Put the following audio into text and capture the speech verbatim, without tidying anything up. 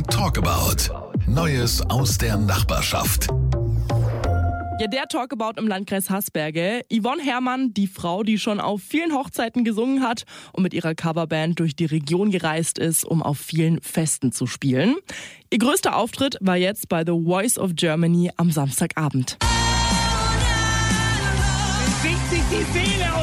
Talkabout. Neues aus der Nachbarschaft. Ja, der Talkabout im Landkreis Haßberge. Yvonne Herrmann, die Frau, die schon auf vielen Hochzeiten gesungen hat und mit ihrer Coverband durch die Region gereist ist, um auf vielen Festen zu spielen. Ihr größter Auftritt war jetzt bei The Voice of Germany am Samstagabend. Singt sich die Seele aus.